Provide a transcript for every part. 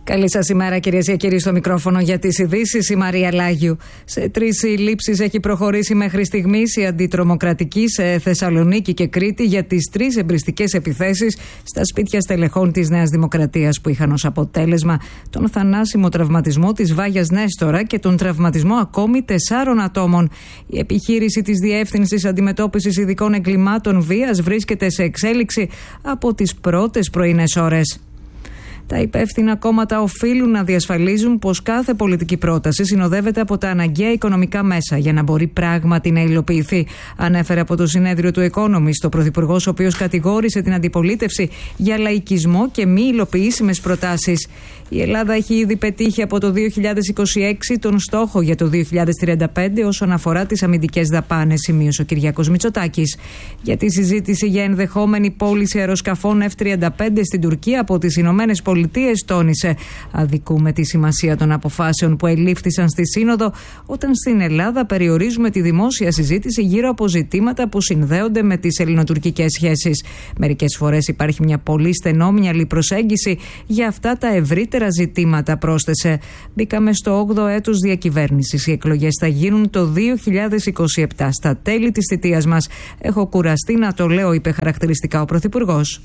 Καλή σας ημέρα, κυρίες και κύριοι, στο μικρόφωνο για τις ειδήσεις η Μαρία Λάγιου. Σε 3 συλλήψεις έχει προχωρήσει μέχρι στιγμής η αντιτρομοκρατική σε Θεσσαλονίκη και Κρήτη για τις 3 εμπριστικές επιθέσεις στα σπίτια στελεχών της Νέας Δημοκρατίας που είχαν ως αποτέλεσμα τον θανάσιμο τραυματισμό της Βάγιας Νέστορα και τον τραυματισμό ακόμη 4 ατόμων. Η επιχείρηση της Διεύθυνσης Αντιμετώπισης Ειδικών Εγκλημάτων Βίας βρίσκεται σε εξέλιξη από τις πρώτες πρωινές ώρες. Τα υπεύθυνα κόμματα οφείλουν να διασφαλίζουν πως κάθε πολιτική πρόταση συνοδεύεται από τα αναγκαία οικονομικά μέσα για να μπορεί πράγματι να υλοποιηθεί, ανέφερε από το συνέδριο του Economist ο Πρωθυπουργός, ο οποίος κατηγόρησε την αντιπολίτευση για λαϊκισμό και μη υλοποιήσιμες προτάσεις. Η Ελλάδα έχει ήδη πετύχει από το 2026 τον στόχο για το 2035 όσον αφορά τις αμυντικές δαπάνες, σημείωσε ο Κυριάκος Μητσοτάκης. Για τη συζήτηση για ενδεχόμενη πώληση αεροσκαφών F-35 στην Τουρκία από τις Ηνωμένες Πολιτείες, τόνισε: αδικούμε τη σημασία των αποφάσεων που ελήφθησαν στη Σύνοδο, όταν στην Ελλάδα περιορίζουμε τη δημόσια συζήτηση γύρω από ζητήματα που συνδέονται με τις ελληνοτουρκικές σχέσεις. Μερικές φορές υπάρχει μια πολύ στενόμυαλη προσέγγιση για αυτά τα ευρύτερα ζητήματα, πρόσθεσε. Μπήκαμε στο 8ο έτος διακυβέρνησης. Οι εκλογές θα γίνουν το 2027, στα τέλη της θητείας μας. Έχω κουραστεί να το λέω, είπε χαρακτηριστικά ο Πρωθυπουργός.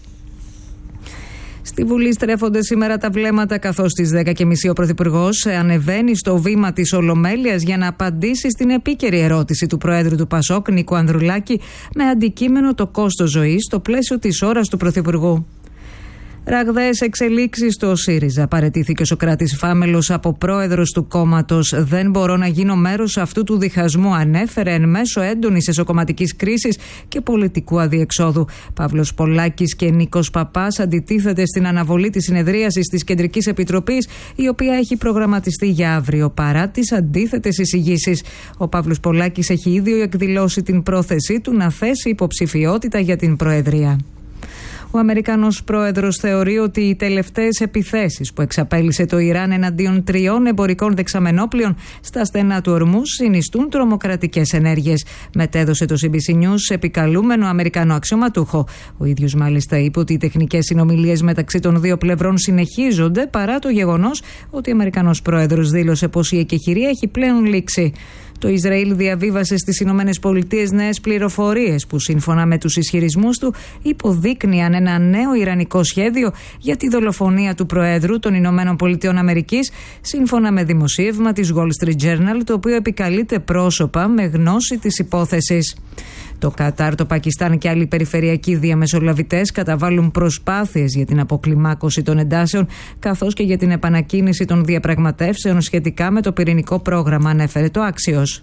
Στη Βουλή στρέφονται σήμερα τα βλέμματα, καθώς στις 10:30 ο Πρωθυπουργός ανεβαίνει στο βήμα της Ολομέλειας για να απαντήσει στην επίκαιρη ερώτηση του Προέδρου του Πασόκ, Νίκου Ανδρουλάκη, με αντικείμενο το κόστος ζωής στο πλαίσιο της ώρας του Πρωθυπουργού. Ραγδαίες εξελίξεις στο ΣΥΡΙΖΑ. Παραιτήθηκε ο Σωκράτης Φάμελος από πρόεδρος του κόμματος. Δεν μπορώ να γίνω μέρος αυτού του διχασμού, ανέφερε εν μέσω έντονης εσωκομματικής κρίσης και πολιτικού αδιεξόδου. Παύλος Πολάκης και Νίκος Παπάς αντιτίθεται στην αναβολή της συνεδρίασης της Κεντρικής Επιτροπής, η οποία έχει προγραμματιστεί για αύριο παρά τις αντίθετες εισηγήσεις. Ο Παύλος Πολάκης έχει ήδη εκδηλώσει την πρόθεσή του να θέσει υποψηφιότητα για την Προεδρία. Ο Αμερικανός πρόεδρος θεωρεί ότι οι τελευταίες επιθέσεις που εξαπέλυσε το Ιράν εναντίον 3 εμπορικών δεξαμενόπλων στα στενά του Ορμούς συνιστούν τρομοκρατικές ενέργειες, μετέδωσε το CBC News επικαλούμενο Αμερικανό αξιωματούχο. Ο ίδιος μάλιστα είπε ότι οι τεχνικές συνομιλίες μεταξύ των δύο πλευρών συνεχίζονται παρά το γεγονός ότι ο Αμερικανός πρόεδρος δήλωσε πως η εκεχηρία έχει πλέον λήξει. Το Ισραήλ διαβίβασε στις Ηνωμένες Πολιτείες νέες πληροφορίες που, σύμφωνα με τους ισχυρισμούς του, υποδείκνυαν ένα νέο ιρανικό σχέδιο για τη δολοφονία του Προέδρου των Ηνωμένων Πολιτειών Αμερικής, σύμφωνα με δημοσίευμα της Wall Street Journal, το οποίο επικαλείται πρόσωπα με γνώση της υπόθεσης. Το Κατάρ, το Πακιστάν και άλλοι περιφερειακοί διαμεσολαβητές καταβάλουν προσπάθειες για την αποκλιμάκωση των εντάσεων, καθώς και για την επανακίνηση των διαπραγματεύσεων σχετικά με το πυρηνικό πρόγραμμα, ανέφερε το Axios.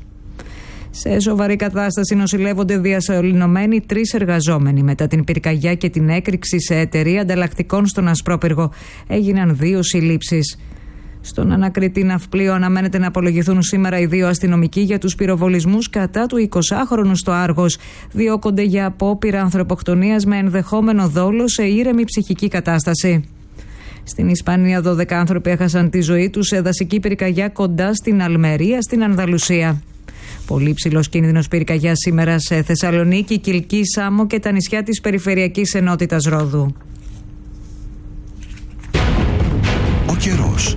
Σε σοβαρή κατάσταση νοσηλεύονται διασωληνωμένοι 3 εργαζόμενοι μετά την πυρκαγιά και την έκρηξη σε εταιρεία ανταλλακτικών στον Ασπρόπυργο. Έγιναν 2 συλλήψεις. Στον ανακριτή ναυπλίο αναμένεται να απολογηθούν σήμερα οι 2 αστυνομικοί για τους πυροβολισμούς κατά του 20χρονου στο Άργος. Διώκονται για απόπειρα ανθρωποκτονίας με ενδεχόμενο δόλο σε ήρεμη ψυχική κατάσταση. Στην Ισπανία 12 άνθρωποι έχασαν τη ζωή τους σε δασική πυρκαγιά κοντά στην Αλμερία στην Ανδαλουσία. Πολύ ψηλός κίνδυνος πυρκαγιάς σήμερα σε Θεσσαλονίκη, Κιλκή, Σάμο και τα νησιά της περιφερειακής ενότητας Ρόδου. Ο καιρός.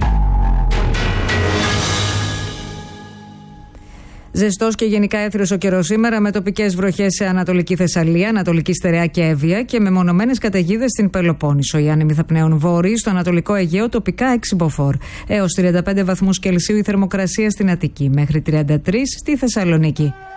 Ζεστός και γενικά έθριος ο καιρός σήμερα, με τοπικές βροχές σε Ανατολική Θεσσαλία, Ανατολική Στερεά και Εύβοια και με μονομένες καταιγίδες στην Πελοπόννησο. Οι άνεμοι θα πνέουν βόρειοι, στο Ανατολικό Αιγαίο τοπικά 6 μποφόρ. Έως 35 βαθμούς Κελσίου η θερμοκρασία στην Αττική, μέχρι 33 στη Θεσσαλονίκη.